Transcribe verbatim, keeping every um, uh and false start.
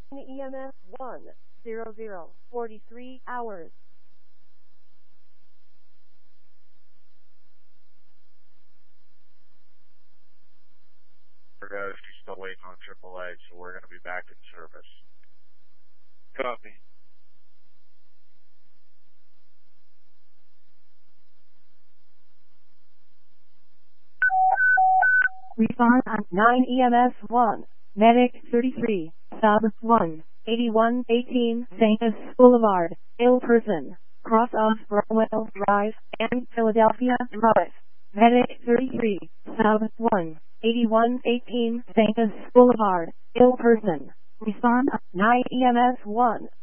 E M S one zero zero forty-three hours. She's still waiting on triple A, so we're going to be back in service. Copy. Respond on nine E M S one, Medic thirty-three, Sub one, eighty-one eighteen, Saint Boulevard, ill person, cross of Browell Drive, and Philadelphia North. Medic thirty-three, Sub one, eighty-one eighteen, Saint Boulevard, ill person. Respond on nine E M S one.